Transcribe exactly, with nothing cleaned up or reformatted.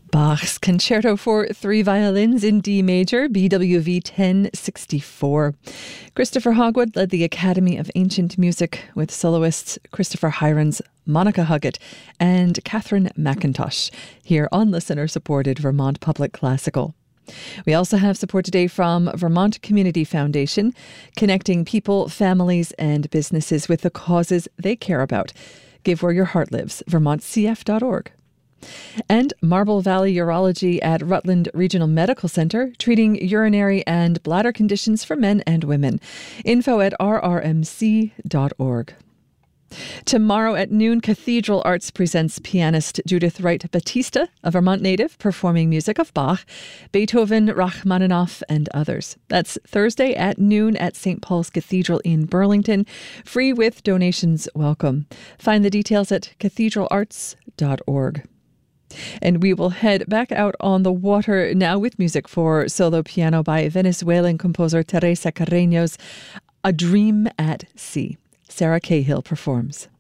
Bach's Concerto for Three Violins in D Major, B W V ten sixty-four. Christopher Hogwood led the Academy of Ancient Music with soloists Christopher Hirons, Monica Huggett and Catherine McIntosh here on listener-supported Vermont Public Classical. We also have support today from Vermont Community Foundation, connecting people, families and businesses with the causes they care about. Give where your heart lives, vermont c f dot org. And Marble Valley Urology at Rutland Regional Medical Center, treating urinary and bladder conditions for men and women. Info at r r m c dot org. Tomorrow at noon, Cathedral Arts presents pianist Judith Wright Batista, a Vermont native, performing music of Bach, Beethoven, Rachmaninoff, and others. That's Thursday at noon at Saint Paul's Cathedral in Burlington. Free with donations welcome. Find the details at cathedral arts dot org. And we will head back out on the water now with music for solo piano by Venezuelan composer Teresa Carreño's A Dream at Sea. Sarah Cahill performs.